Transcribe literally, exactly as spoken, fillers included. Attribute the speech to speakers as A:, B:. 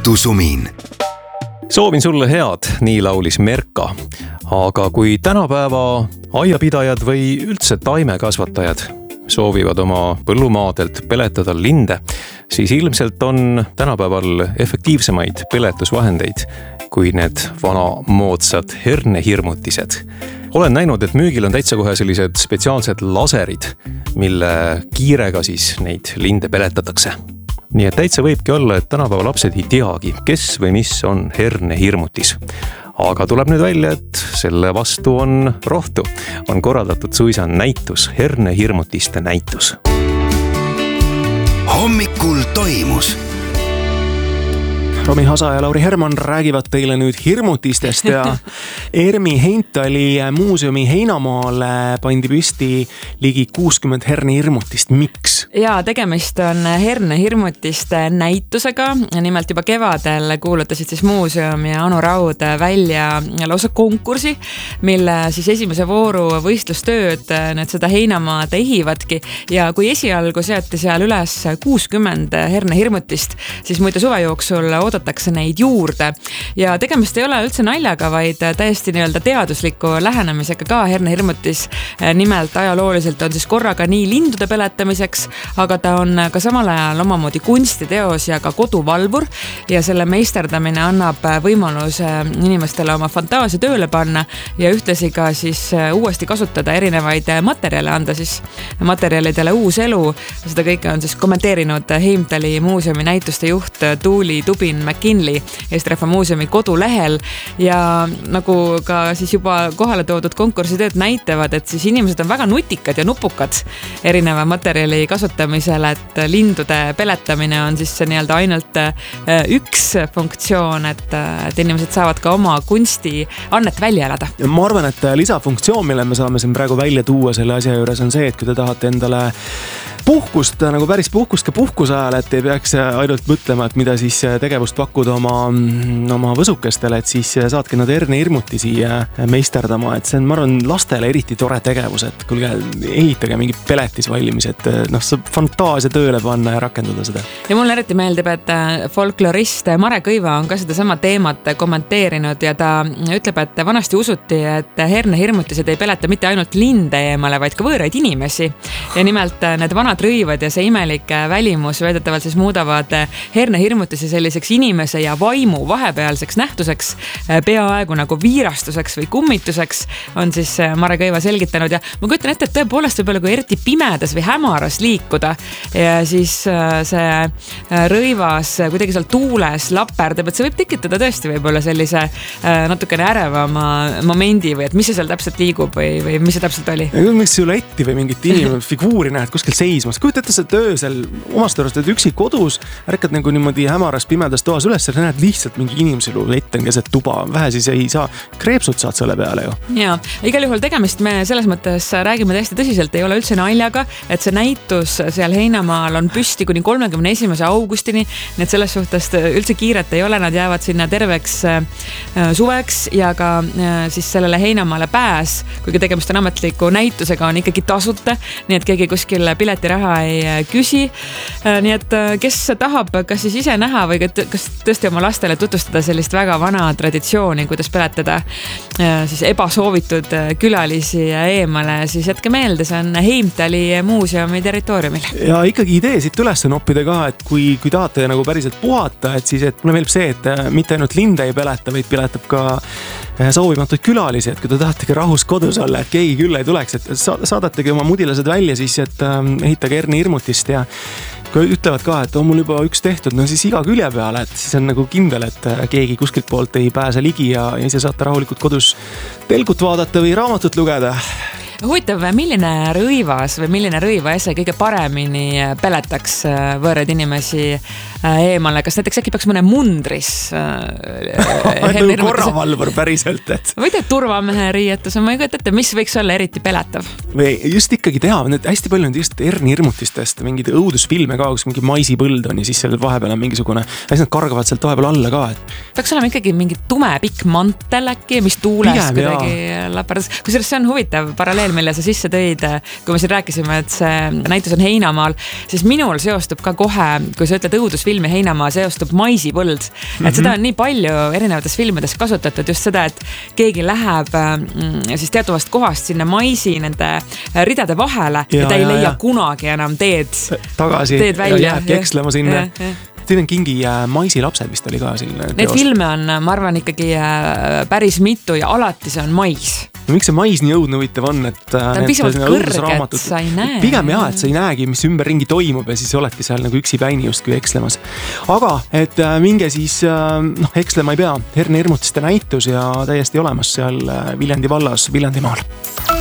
A: Linnutusumin.
B: Soovin sulle head, nii laulis Merka. Aga kui tänapäeva aiapidajad või üldse taimekasvatajad soovivad oma põllumaadelt peletada linde, siis ilmselt on tänapäeval efektiivsemaid peletusvahendeid kui need vanamoodsad hernehirmutised. Olen näinud, et müügil on täitsa kohe sellised spetsiaalsed laserid, mille kiirega siis neid linde peletatakse. Nii et täitsa võibki olla, et tänapäeva lapsed ei teagi, kes või mis on hernehirmutis. Aga tuleb nüüd välja, et selle vastu on rohtu. On korraldatud suisa näitus, hernehirmutiste näitus.
A: Hommikul toimus.
C: Romi Hasa ja Lauri Herman räägivad teile nüüd hirmutistest ja Ermi Heintali muuseumi Heinamaale pandi püsti ligi kuuskümmend hernehirmutist. Miks?
D: Ja tegemist on hernehirmutiste näitusega. Nimelt juba kevadel kuulutasid siis muuseum ja Anu Raud välja lausa konkursi, mille siis esimese vooru võistlustööd nüüd seda Heinamaad ehivadki. Ja kui esialgu seati seal üles kuuskümmend hernehirmutist, siis muide suve jooksul oodatakse neid juurde. Ja tegemist ei ole üldse naljaga, vaid täiesti nii-öelda teadusliku lähenemisega ka hernehirmutis. Nimelt ajalooliselt on siis korraga nii lindude peletamiseks, aga ta on ka samal ajal omamoodi kunstiteos ja ka koduvalvur ja selle meisterdamine annab võimaluse inimestele oma fantaasia tööle panna ja ühtlasi ka siis uuesti kasutada erinevaid materjale, anda siis materjalidele uus elu. Seda kõike on siis kommenteerinud Heimtali muuseumi näituste juht Tuuli Tubin McKinley Eesti Rahva Muuseumi kodulehel ja nagu ka siis juba kohale toodud konkursitööd näitavad, et siis inimesed on väga nutikad ja nupukad erineva materjali kasutamisel, et lindude peletamine on siis nii-öelda ainult üks funktsioon, et, et inimesed saavad ka oma kunsti annet välja elada.
C: Ma arvan, et lisafunktsioon, mille me saame siin praegu välja tuua selle asja juures on see, et kui te tahate endale puhkust, nagu päris puhkust ka puhkuse ajal, et ei peaks ainult mõtlema, et mida siis tegevust pakkuda oma, oma võsukestele, et siis saadki nad hernehirmutisi meisterdama, et see on, ma arvan, lastele eriti tore tegevus, et kuulge, ehitage mingi peletis valmis, et noh, saab fantaasia tööle panna ja rakendada seda.
D: Ja mulle eriti meeldib, et folklorist Mare Kõiva on ka seda sama teemat kommenteerinud ja ta ütleb, et vanasti usuti, et hernehirmutised ei peleta mitte ainult linde eemale, vaid ka võõraid inimesi. Ja nimelt need vanad rõivad ja see imelik välimus väidetavalt siis muudavad hernehirmutisi selliseks inimese ja vaimu vahepealseks nähtuseks, peaaegu nagu viirastuseks või kummituseks on siis Mare Kõiva selgitanud ja ma kujutan ette, et tõepoolest võib olla kui eriti pimedas või hämaras liikuda ja siis see rõivas kuidagi seal tuules laperdab, et see võib tekitada tõesti võib-olla sellise natukene ärevama momendi või et mis see seal täpselt liigub või, või mis see täpselt oli?
C: Miks siluetti või mingit inimene figuuri näed kuskil seismas? Kujuta ette sa töösel omast arvast, et üksi kodus ärkad nagu niimoodi hämaras pimedas toas üles ja näed lihtsalt mingi inimesilu ette on keset tuba. Vähe siis ei saa, kreepsud saad selle peale ju.
D: Ja, igal juhul tegemist me selles mõttes räägime täiesti tõsiselt, ei ole üldse naljaga, et see näitus seal Heinamaal on püsti kuni kolmekümne esimese augustini, nii et selles suhtes üldse kiiret ei ole, nad jäävad sinna terveks suveks ja ka siis sellele Heinamaale pääs, kuigi tegemist on ametliku näitusega, on ikkagi tasuta, nii et keegi kuskil piletiraha ei küsi. Nii et kes tahab, kas siis ise näha või kas tõesti oma lastele tutvustada sellist väga vana traditsiooni, kuidas peletada siis ebasoovitud külalisi ja eemale, siis jätke meelde, see on Heimtali muuseumi territooriumil.
C: Ja ikkagi idee siit üles noppida ka, et kui, kui tahate nagu päriselt puhata, et siis et mulle meeldib see, et mitte ainult linde ei peleta, vaid peletab ka soovimatuid külalisi, et kui te tahategi rahus kodus olla, et keegi küll ei tuleks, et saadategi oma mudilased välja siis, et ehitage hernehirmutist ja kui ütlevad ka, et on mul juba üks tehtud, no siis iga külje peale, et siis on nagu kindel, et keegi kuskilt poolt ei pääse ligi ja ise saate rahulikult kodus telgut vaadata või raamatut lugeda.
D: Huvitav, milline rõivas või milline rõivaese kõige paremini peletaks võõraid inimesi eemale? Kas näiteks äkki peaks mõne mundris?
C: Nagu korravalvur päriselt. Et...
D: või teed turvamehe riietus, ma ei kujuta ette, mis võiks olla eriti peletav?
C: Või just ikkagi teha, need hästi palju on just hernehirmutistest, mingid õudusfilme ka, kus mingi maisipõld on ja siis seal vahepeal on mingisugune, siis nad kargavad sealt vahepeal alla ka. Et...
D: peaks olema ikkagi mingi tume pikk mantel äkki, mis tuules Pigem, kuidagi laperdas. Kusjuures see on huvitav paralleel veel, mille sa sisse tõid, kui me siin rääkisime, et see näitus on Heinamaal, siis minul seostub ka kohe, kui sa ütled õudusfilmi Heinamaa, seostub maisipõld. Et mm-hmm. seda on nii palju erinevates filmides kasutatud just seda, et keegi läheb siis teatavast kohast sinna maisi nende ridade vahele ja, ja ta ei ja, leia ja. kunagi enam teed
C: tagasi
D: teed välja.
C: Ja jääbki ekslema sinna. Stephen Kingi Maisilapsed vist oli ka selline
D: Need teos. Filme on, ma arvan, ikkagi päris mitu ja alati see on mais.
C: No, miks see mais nii õudne huvitav on, et
D: ta on pisevalt kõrge, et sa ei näe.
C: Pigem jah, et sa ei näegi, mis ümberringi toimub ja siis oledki seal nagu üksi päini justkui ekslemas. Aga, et minge siis, noh, ekslema ei pea. Herne hirmutiste näitus ja täiesti olemas seal Viljandi vallas, Viljandimaal.